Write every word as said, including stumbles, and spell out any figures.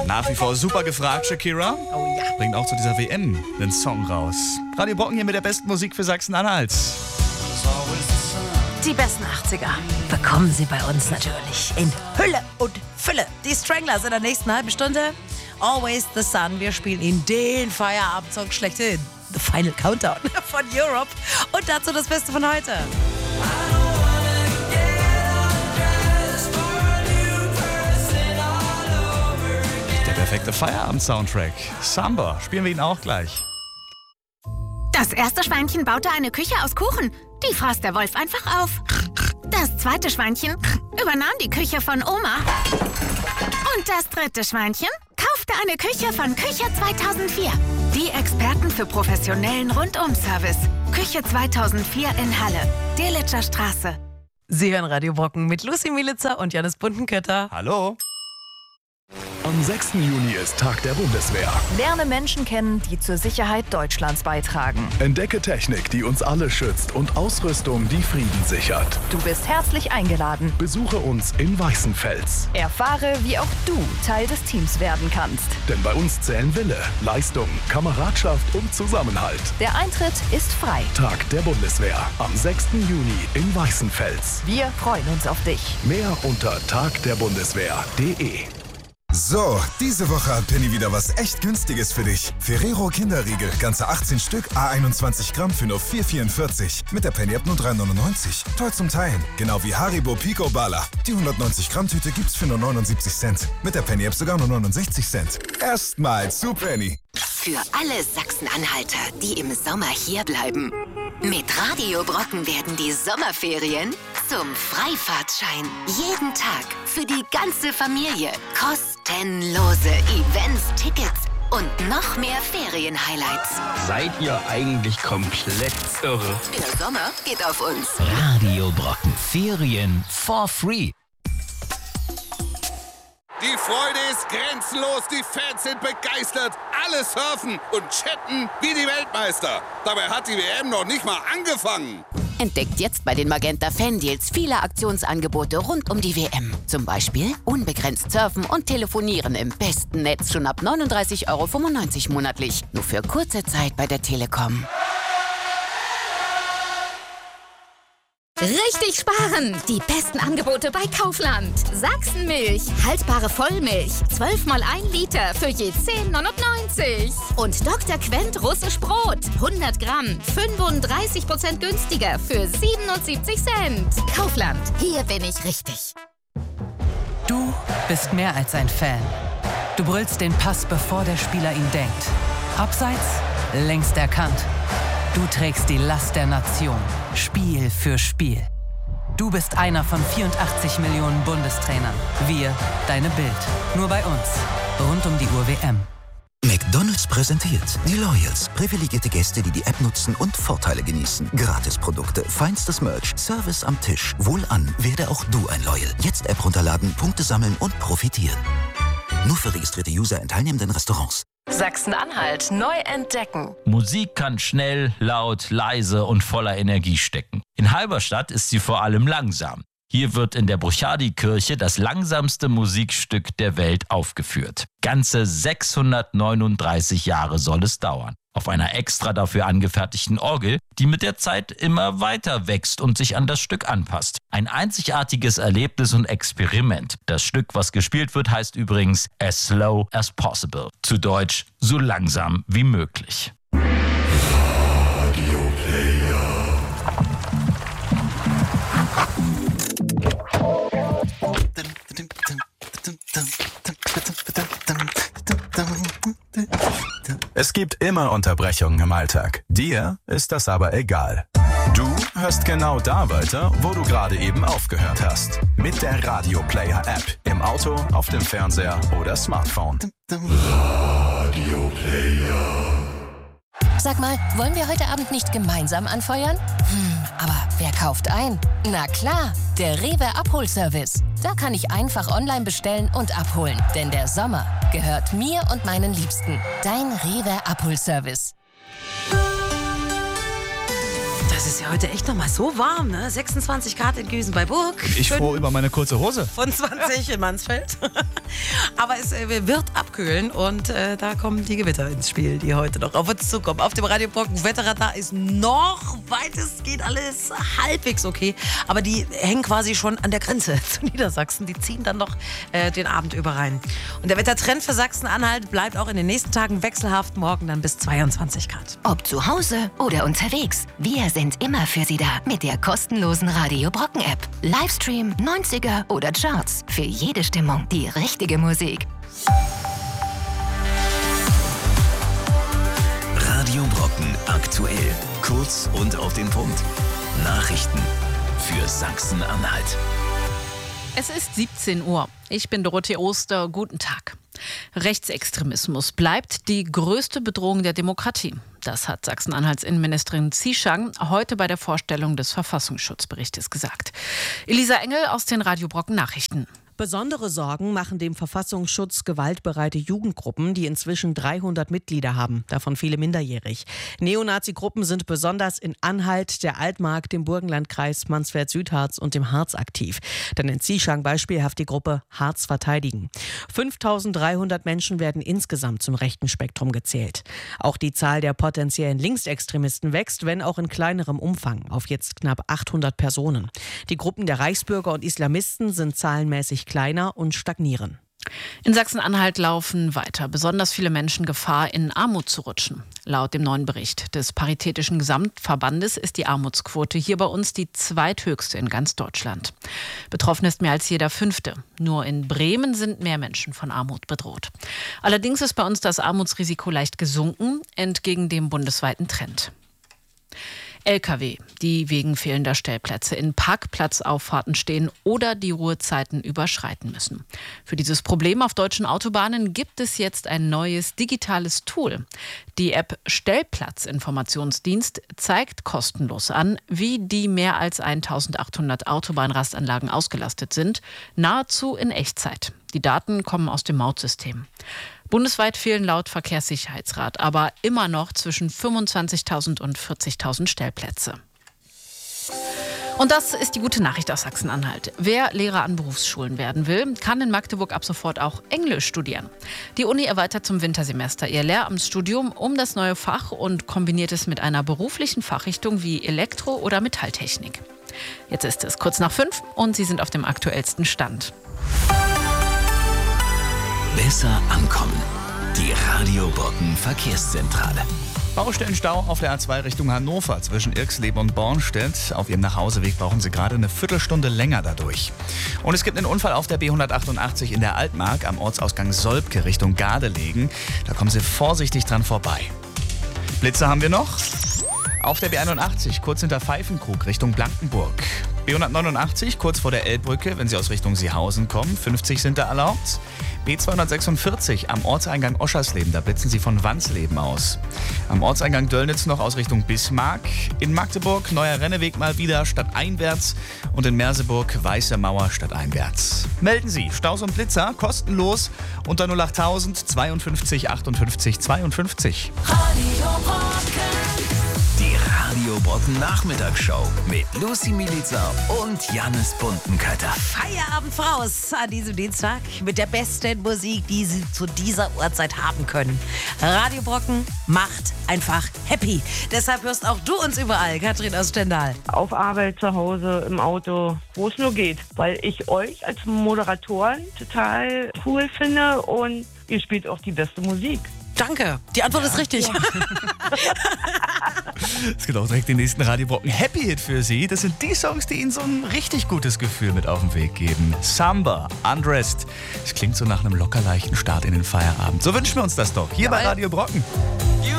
Nach wie vor super gefragt, Shakira. Oh ja. Bringt auch zu dieser W M einen Song raus. Radio Brocken hier mit der besten Musik für Sachsen-Anhalt. Die besten achtziger bekommen Sie bei uns natürlich in Hülle und Fülle. Die Stranglers in der nächsten halben Stunde. Always the Sun. Wir spielen Ihnen den Feierabendsong schlechthin. The Final Countdown von Europe. Und dazu das Beste von heute. Der perfekte Feierabend-Soundtrack. Samba spielen wir ihn auch gleich. Das erste Schweinchen baute eine Küche aus Kuchen. Die fraß der Wolf einfach auf. Das zweite Schweinchen übernahm die Küche von Oma. Und das dritte Schweinchen kaufte eine Küche von Küche zweitausendvier. Die Experten für professionellen Rundum-Service. Küche zweitausendvier in Halle. Delitzscher Straße. Sie hören Radio Brocken mit Lucy Mielitzer und Janis Buntenkötter. Hallo. Am sechsten Juni ist Tag der Bundeswehr. Lerne Menschen kennen, die zur Sicherheit Deutschlands beitragen. Entdecke Technik, die uns alle schützt und Ausrüstung, die Frieden sichert. Du bist herzlich eingeladen. Besuche uns in Weißenfels. Erfahre, wie auch du Teil des Teams werden kannst. Denn bei uns zählen Wille, Leistung, Kameradschaft und Zusammenhalt. Der Eintritt ist frei. Tag der Bundeswehr am sechsten Juni in Weißenfels. Wir freuen uns auf dich. Mehr unter tagderbundeswehr punkt de. So, diese Woche hat Penny wieder was echt Günstiges für dich. Ferrero Kinderriegel, ganze achtzehn Stück, à einundzwanzig Gramm für nur vier vierundvierzig. Mit der Penny-App nur drei neunundneunzig. Toll zum Teilen. Genau wie Haribo Pico Bala. Die hundertneunzig Gramm Tüte gibt's für nur neunundsiebzig Cent. Mit der Penny-App sogar nur neunundsechzig Cent. Erstmal zu Penny. Für alle Sachsen-Anhalter, die im Sommer hier bleiben. Mit Radio Brocken werden die Sommerferien zum Freifahrtschein. Jeden Tag für die ganze Familie. Kostenlose Events, Tickets und noch mehr Ferienhighlights. Seid ihr eigentlich komplett irre? Der Sommer geht auf uns. Radio Brocken. Ferien for free. Die Freude ist grenzenlos, die Fans sind begeistert, alle surfen und chatten wie die Weltmeister. Dabei hat die W M noch nicht mal angefangen. Entdeckt jetzt bei den Magenta Fan-Deals viele Aktionsangebote rund um die W M. Zum Beispiel unbegrenzt surfen und telefonieren im besten Netz schon ab neununddreißig Euro fünfundneunzig monatlich. Nur für kurze Zeit bei der Telekom. Richtig sparen! Die besten Angebote bei Kaufland. Sachsenmilch, haltbare Vollmilch, zwölf mal ein Liter für je zehn neunundneunzig. Und Doktor Quent russisch Brot, hundert Gramm, fünfunddreißig Prozent günstiger für siebenundsiebzig Cent. Kaufland, hier bin ich richtig. Du bist mehr als ein Fan. Du brüllst den Pass, bevor der Spieler ihn denkt. Abseits, längst erkannt. Du trägst die Last der Nation, Spiel für Spiel. Du bist einer von vierundachtzig Millionen Bundestrainern. Wir, deine Bild. Nur bei uns. Rund um die Uhr W M. McDonald's präsentiert die Loyals. Privilegierte Gäste, die die App nutzen und Vorteile genießen. Gratisprodukte, feinstes Merch, Service am Tisch. Wohlan, werde auch du ein Loyal. Jetzt App runterladen, Punkte sammeln und profitieren. Nur für registrierte User in teilnehmenden Restaurants. Sachsen-Anhalt neu entdecken. Musik kann schnell, laut, leise und voller Energie stecken. In Halberstadt ist sie vor allem langsam. Hier wird in der Bruchadi-Kirche das langsamste Musikstück der Welt aufgeführt. Ganze sechshundertneununddreißig Jahre soll es dauern. Auf einer extra dafür angefertigten Orgel, die mit der Zeit immer weiter wächst und sich an das Stück anpasst. Ein einzigartiges Erlebnis und Experiment. Das Stück, was gespielt wird, heißt übrigens As Slow as Possible. Zu Deutsch, so langsam wie möglich. Radio Player. Es gibt immer Unterbrechungen im Alltag. Dir ist das aber egal. Du hörst genau da weiter, wo du gerade eben aufgehört hast. Mit der Radio Player App. Im Auto, auf dem Fernseher oder Smartphone. Radio Player. Sag mal, wollen wir heute Abend nicht gemeinsam anfeuern? Hm, aber wer kauft ein? Na klar, der Rewe Abholservice. Da kann ich einfach online bestellen und abholen. Denn der Sommer gehört mir und meinen Liebsten. Dein Rewe Abholservice. Das ist ja heute echt noch mal so warm, ne? sechsundzwanzig Grad in Güsen bei Burg. Ich froh über meine kurze Hose. Von zwanzig in Mansfeld. Aber es äh, wird abkühlen und äh, da kommen die Gewitter ins Spiel, die heute noch auf uns zukommen. Auf dem Radio Brocken Wetterradar ist noch weitestgehend alles halbwegs okay. Aber die hängen quasi schon an der Grenze zu Niedersachsen. Die ziehen dann noch äh, den Abend über rein. Und der Wettertrend für Sachsen-Anhalt bleibt auch in den nächsten Tagen wechselhaft. Morgen dann bis zweiundzwanzig Grad. Ob zu Hause oder unterwegs, wir sind immer für Sie da mit der kostenlosen Radio Brocken App. Livestream, neunziger oder Charts. Für jede Stimmung die richtige Musik. Radio Brocken aktuell. Kurz und auf den Punkt. Nachrichten für Sachsen-Anhalt. Es ist siebzehn Uhr. Ich bin Dorothee Oster. Guten Tag. Rechtsextremismus bleibt die größte Bedrohung der Demokratie. Das hat Sachsen-Anhalts Innenministerin Zieschang heute bei der Vorstellung des Verfassungsschutzberichtes gesagt. Elisa Engel aus den Radio Brocken Nachrichten. Besondere Sorgen machen dem Verfassungsschutz gewaltbereite Jugendgruppen, die inzwischen dreihundert Mitglieder haben, davon viele minderjährig. Neonazi-Gruppen sind besonders in Anhalt, der Altmark, dem Burgenlandkreis, Mansfeld-Südharz und dem Harz aktiv. Denn in Zieschang beispielhaft die Gruppe Harz verteidigen. fünftausenddreihundert Menschen werden insgesamt zum rechten Spektrum gezählt. Auch die Zahl der potenziellen Linksextremisten wächst, wenn auch in kleinerem Umfang, auf jetzt knapp achthundert Personen. Die Gruppen der Reichsbürger und Islamisten sind zahlenmäßig kleiner und stagnieren. In Sachsen-Anhalt laufen weiter besonders viele Menschen Gefahr, in Armut zu rutschen. Laut dem neuen Bericht des Paritätischen Gesamtverbandes ist die Armutsquote hier bei uns die zweithöchste in ganz Deutschland. Betroffen ist mehr als jeder Fünfte. Nur in Bremen sind mehr Menschen von Armut bedroht. Allerdings ist bei uns das Armutsrisiko leicht gesunken, entgegen dem bundesweiten Trend. L K W, die wegen fehlender Stellplätze in Parkplatzauffahrten stehen oder die Ruhezeiten überschreiten müssen. Für dieses Problem auf deutschen Autobahnen gibt es jetzt ein neues digitales Tool. Die App Stellplatzinformationsdienst zeigt kostenlos an, wie die mehr als eintausendachthundert Autobahnrastanlagen ausgelastet sind, nahezu in Echtzeit. Die Daten kommen aus dem Mautsystem. Bundesweit fehlen laut Verkehrssicherheitsrat aber immer noch zwischen fünfundzwanzigtausend und vierzigtausend Stellplätze. Und das ist die gute Nachricht aus Sachsen-Anhalt. Wer Lehrer an Berufsschulen werden will, kann in Magdeburg ab sofort auch Englisch studieren. Die Uni erweitert zum Wintersemester ihr Lehramtsstudium um das neue Fach und kombiniert es mit einer beruflichen Fachrichtung wie Elektro- oder Metalltechnik. Jetzt ist es kurz nach fünf und Sie sind auf dem aktuellsten Stand. Besser ankommen. Die Radio Brocken Verkehrszentrale. Baustellenstau auf der A zwei Richtung Hannover zwischen Irxleben und Bornstedt. Auf Ihrem Nachhauseweg brauchen Sie gerade eine Viertelstunde länger dadurch. Und es gibt einen Unfall auf der B hundertachtundachtzig in der Altmark am Ortsausgang Solbke Richtung Gardelegen. Da kommen Sie vorsichtig dran vorbei. Blitze haben wir noch. Auf der B einundachtzig kurz hinter Pfeifenkrug Richtung Blankenburg. B hundertneunundachtzig kurz vor der Elbbrücke, wenn Sie aus Richtung Seehausen kommen. fünfzig sind da erlaubt. B zweihundertsechsundvierzig am Ortseingang Oschersleben, da blitzen Sie von Wansleben aus. Am Ortseingang Döllnitz noch aus Richtung Bismarck. In Magdeburg neuer Renneweg mal wieder stadteinwärts und in Merseburg Weiße Mauer stadteinwärts. Melden Sie Staus und Blitzer kostenlos unter null achttausend zweiundfünfzig achtundfünfzig zweiundfünfzig. Radio Brocken. Die Radio Brocken Nachmittagsshow mit Lucy Milica und Jannis Buntenkötter. Feierabend voraus an diesem Dienstag mit der besten Musik, die Sie zu dieser Uhrzeit haben können. Radio Brocken macht einfach happy. Deshalb hörst auch du uns überall, Katrin aus Stendal. Auf Arbeit, zu Hause, im Auto, wo es nur geht. Weil ich euch als Moderatoren total cool finde und ihr spielt auch die beste Musik. Danke, die Antwort ja, ist richtig. Ja. Es gibt auch direkt den nächsten Radio Brocken Happy Hit für Sie. Das sind die Songs, die Ihnen so ein richtig gutes Gefühl mit auf den Weg geben. Samba, Undressed. Das klingt so nach einem lockerleichten Start in den Feierabend. So wünschen wir uns das doch. Hier ja, bei Radio Brocken.